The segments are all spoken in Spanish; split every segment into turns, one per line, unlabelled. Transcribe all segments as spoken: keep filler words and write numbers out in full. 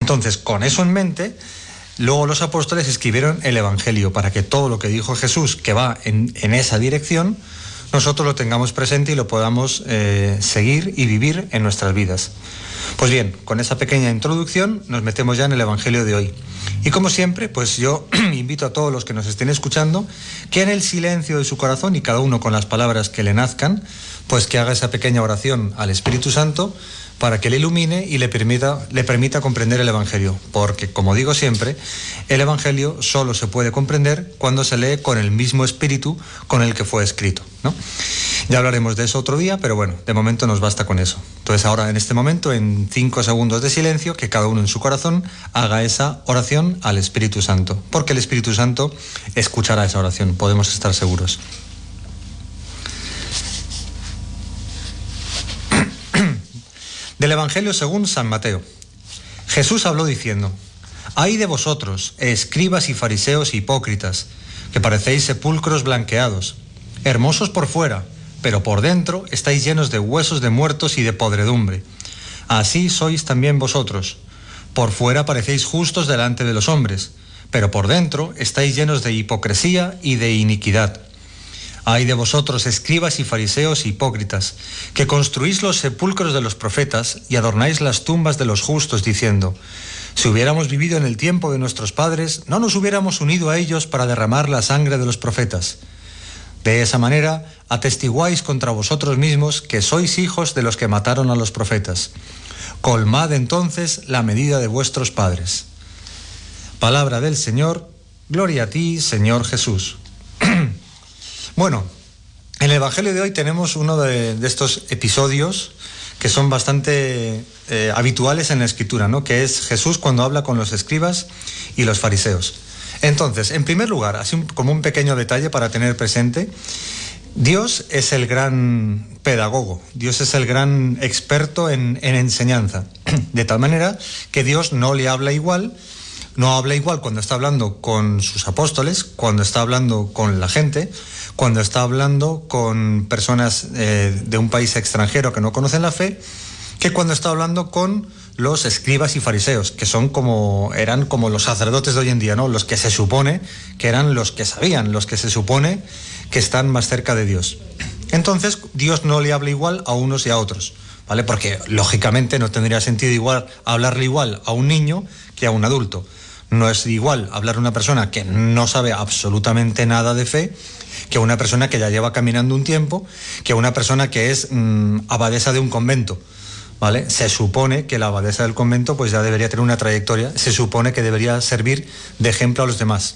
Entonces, con eso en mente, luego los apóstoles escribieron el Evangelio para que todo lo que dijo Jesús, que va en, en esa dirección, nosotros lo tengamos presente y lo podamos eh, seguir y vivir en nuestras vidas. Pues bien, con esa pequeña introducción nos metemos ya en el Evangelio de hoy. Y como siempre, pues yo invito a todos los que nos estén escuchando que en el silencio de su corazón y cada uno con las palabras que le nazcan, pues que haga esa pequeña oración al Espíritu Santo para que le ilumine y le permita, le permita comprender el Evangelio. Porque, como digo siempre, el Evangelio solo se puede comprender cuando se lee con el mismo espíritu con el que fue escrito, ¿no? Ya hablaremos de eso otro día, pero bueno, de momento nos basta con eso. Entonces ahora, en este momento, en cinco segundos de silencio, que cada uno en su corazón haga esa oración al Espíritu Santo. Porque el Espíritu Santo escuchará esa oración, podemos estar seguros. Del Evangelio según San Mateo. Jesús habló diciendo: «Ay de vosotros, escribas y fariseos hipócritas, que parecéis sepulcros blanqueados, hermosos por fuera, pero por dentro estáis llenos de huesos de muertos y de podredumbre. Así sois también vosotros. Por fuera parecéis justos delante de los hombres, pero por dentro estáis llenos de hipocresía y de iniquidad. Ay de vosotros, escribas y fariseos hipócritas, que construís los sepulcros de los profetas y adornáis las tumbas de los justos, diciendo: si hubiéramos vivido en el tiempo de nuestros padres, no nos hubiéramos unido a ellos para derramar la sangre de los profetas. De esa manera atestiguáis contra vosotros mismos que sois hijos de los que mataron a los profetas. Colmad entonces la medida de vuestros padres». Palabra del Señor. Gloria a ti, Señor Jesús. Bueno, en el Evangelio de hoy tenemos uno de, de estos episodios que son bastante eh, habituales en la Escritura, ¿no? Que es Jesús cuando habla con los escribas y los fariseos. Entonces, en primer lugar, así un, como un pequeño detalle para tener presente, Dios es el gran pedagogo, Dios es el gran experto en, en enseñanza, de tal manera que Dios no le habla igual, no habla igual cuando está hablando con sus apóstoles, cuando está hablando con la gente, cuando está hablando con personas eh, de un país extranjero que no conocen la fe, que cuando está hablando con los escribas y fariseos, que son como, eran como los sacerdotes de hoy en día, ¿no? Los que se supone que eran los que sabían, los que se supone que están más cerca de Dios. Entonces, Dios no le habla igual a unos y a otros, ¿vale? Porque, lógicamente, no tendría sentido igual hablarle igual a un niño que a un adulto. No es igual hablar a una persona que no sabe absolutamente nada de fe que a una persona que ya lleva caminando un tiempo, que a una persona que es mmm, abadesa de un convento, ¿vale? Se supone que la abadesa del convento pues ya debería tener una trayectoria, se supone que debería servir de ejemplo a los demás.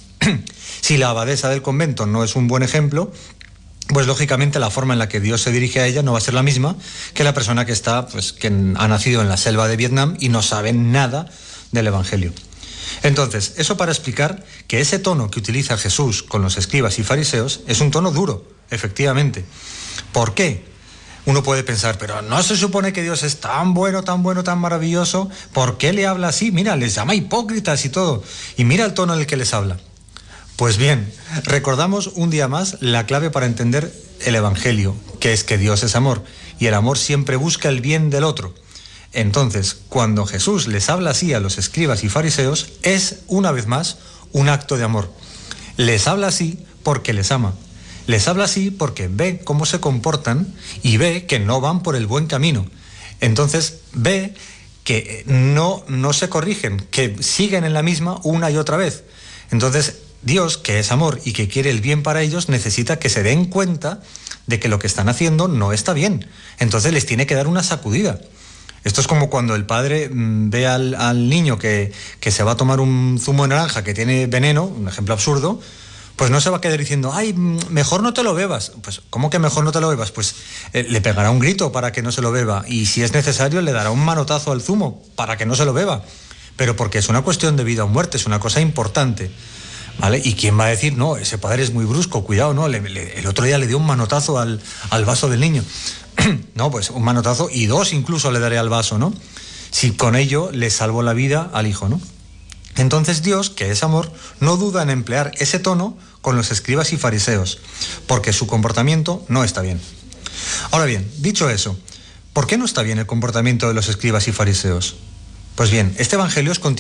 Si la abadesa del convento no es un buen ejemplo, pues lógicamente la forma en la que Dios se dirige a ella no va a ser la misma que la persona que está, pues que ha nacido en la selva de Vietnam y no sabe nada del Evangelio. Entonces, eso para explicar que ese tono que utiliza Jesús con los escribas y fariseos es un tono duro, efectivamente. ¿Por qué? Uno puede pensar, pero ¿no se supone que Dios es tan bueno, tan bueno, tan maravilloso? ¿Por qué le habla así? Mira, les llama hipócritas y todo. Y mira el tono en el que les habla. Pues bien, recordamos un día más la clave para entender el Evangelio, que es que Dios es amor, y el amor siempre busca el bien del otro. Entonces, cuando Jesús les habla así a los escribas y fariseos, es, una vez más, un acto de amor. Les habla así porque les ama. Les habla así porque ve cómo se comportan y ve que no van por el buen camino. Entonces, ve que no, no se corrigen, que siguen en la misma una y otra vez. Entonces, Dios, que es amor y que quiere el bien para ellos, necesita que se den cuenta de que lo que están haciendo no está bien. Entonces, les tiene que dar una sacudida. Esto es como cuando el padre mmm, ve al, al niño que, que se va a tomar un zumo de naranja que tiene veneno, un ejemplo absurdo, pues no se va a quedar diciendo, ay, mejor no te lo bebas. Pues, ¿cómo que mejor no te lo bebas? Pues eh, le pegará un grito para que no se lo beba y si es necesario le dará un manotazo al zumo para que no se lo beba. Pero porque es una cuestión de vida o muerte, es una cosa importante, ¿vale? ¿Y quién va a decir, no, ese padre es muy brusco, cuidado, no, le, le, el otro día le dio un manotazo al, al vaso del niño? No, pues un manotazo y dos incluso le daré al vaso, ¿no? Si con ello le salvo la vida al hijo, ¿no? Entonces Dios, que es amor, no duda en emplear ese tono con los escribas y fariseos, porque su comportamiento no está bien. Ahora bien, dicho eso, ¿por qué no está bien el comportamiento de los escribas y fariseos? Pues bien, este evangelio es continuo.